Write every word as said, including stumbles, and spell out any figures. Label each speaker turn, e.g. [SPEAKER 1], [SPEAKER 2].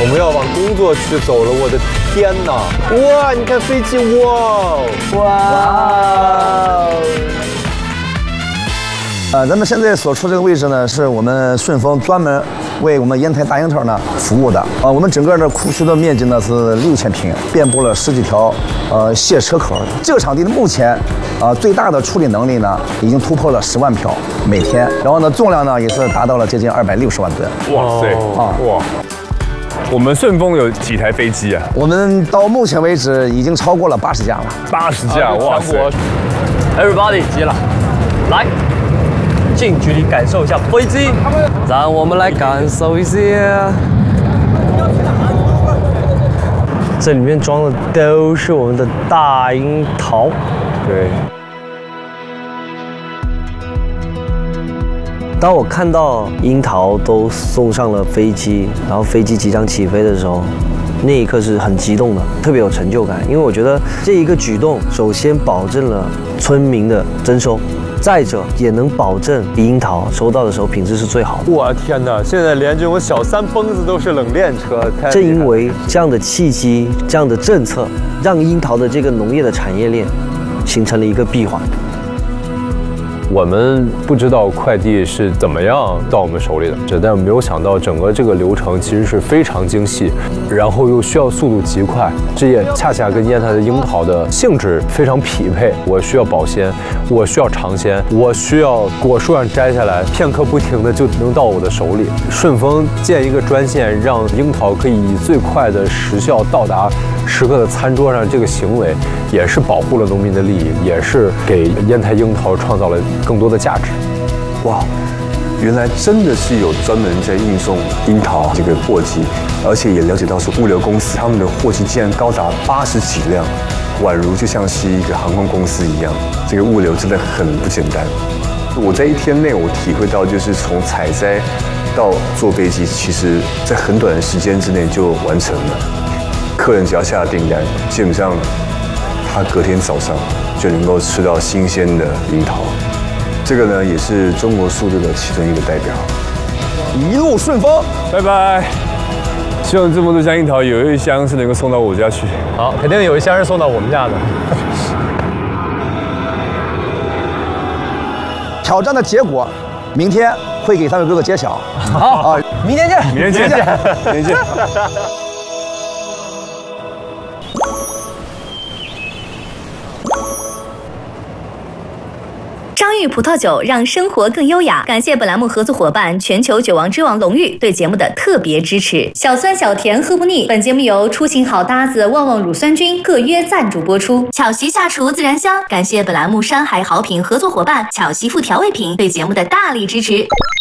[SPEAKER 1] 我们要往工作区走了，我的天哪！哇，你看飞机，哇哇！
[SPEAKER 2] 呃，咱们现在所处这个位置呢，是我们顺丰专门为我们烟台大樱桃呢服务的。啊、呃，我们整个的库区的面积呢是六千平，遍布了十几条呃卸车口。这个场地的目前啊、呃、最大的处理能力呢已经突破了十万票每天，然后呢重量呢也是达到了接近二百六十万吨。
[SPEAKER 3] 哇塞啊哇！我们顺丰有几台飞机啊？
[SPEAKER 2] 我们到目前为止已经超过了八十架了。
[SPEAKER 3] 八十架，哇塞
[SPEAKER 4] ！Everybody 急了，来。近距离感受一下飞机，让我们来感受一下。这里面装的都是我们的大樱桃。
[SPEAKER 3] 对。
[SPEAKER 4] 当我看到樱桃都送上了飞机，然后飞机即将起飞的时候，那一刻是很激动的，特别有成就感。因为我觉得这一个举动，首先保证了村民的增收。再者，也能保证樱桃收到的时候品质是最好的。
[SPEAKER 1] 我天哪！现在连这种小三蹦子都是冷链车。
[SPEAKER 4] 正因为这样的契机、这样的政策，让樱桃的这个农业的产业链形成了一个闭环。
[SPEAKER 3] 我们不知道快递是怎么样到我们手里的，但没有想到整个这个流程其实是非常精细，然后又需要速度极快，这也恰恰跟烟台的樱桃的性质非常匹配。我需要保鲜，我需要尝鲜，我需要果树上摘下来，片刻不停的就能到我的手里。顺丰建一个专线，让樱桃可以以最快的时效到达食客的餐桌上，这个行为也是保护了农民的利益，也是给烟台樱桃创造了更多的价值。
[SPEAKER 5] 哇，原来真的是有专门在运送樱桃这个货机，而且也了解到是物流公司他们的货机竟然高达八十几辆，宛如就像是一个航空公司一样，这个物流真的很不简单。我在一天内我体会到，就是从采摘到坐飞机，其实在很短的时间之内就完成了。客人只要下订单，基本上他隔天早上就能够吃到新鲜的樱桃。这个呢，也是中国速度的其中一个代表。
[SPEAKER 2] 一路顺风，
[SPEAKER 3] 拜拜！希望这么多箱樱桃，有一箱是能够送到我家去。
[SPEAKER 1] 好，肯定有一箱是送到我们家的。
[SPEAKER 2] 挑战的结果，明天会给三位哥哥揭晓。
[SPEAKER 4] 好啊，明天见，
[SPEAKER 3] 明天见，明天见。
[SPEAKER 6] 张裕葡萄酒让生活更优雅。感谢本栏目合作伙伴全球酒王之王龙裕对节目的特别支持。小酸小甜喝不腻。本节目由出行好搭子旺旺乳酸菌特约赞助播出。巧媳下厨自然香。感谢本栏目山海好品合作伙伴巧媳妇调味品对节目的大力支持。